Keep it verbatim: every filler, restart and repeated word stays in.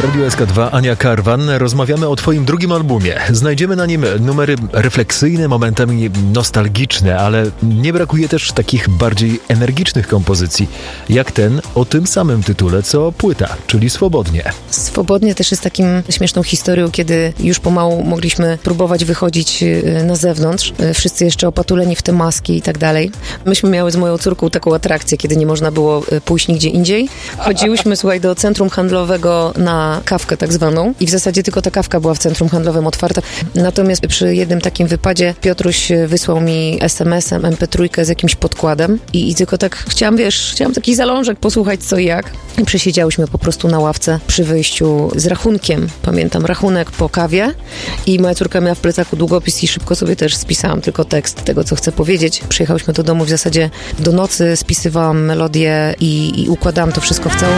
Radio S K dwa, Ania Karwan. Rozmawiamy o twoim drugim albumie. Znajdziemy na nim numery refleksyjne, momentami nostalgiczne, ale nie brakuje też takich bardziej energicznych kompozycji, jak ten o tym samym tytule, co płyta, czyli Swobodnie. Swobodnie też jest takim śmieszną historią, kiedy już pomału mogliśmy próbować wychodzić na zewnątrz. Wszyscy jeszcze opatuleni w te maski i tak dalej. Myśmy miały z moją córką taką atrakcję, kiedy nie można było pójść nigdzie indziej. Chodziłyśmy, słuchaj, do centrum handlowego na kawkę tak zwaną i w zasadzie tylko ta kawka była w centrum handlowym otwarta. Natomiast przy jednym takim wypadzie Piotruś wysłał mi es em esem em pe trzy z jakimś podkładem i, i tylko tak chciałam, wiesz, chciałam taki zalążek posłuchać co i jak. I przesiedziałyśmy po prostu na ławce przy wyjściu z rachunkiem. Pamiętam, rachunek po kawie i moja córka miała w plecaku długopis i szybko sobie też spisałam tylko tekst tego, co chcę powiedzieć. Przyjechałyśmy do domu w zasadzie do nocy, spisywałam melodię i, i układałam to wszystko w całość.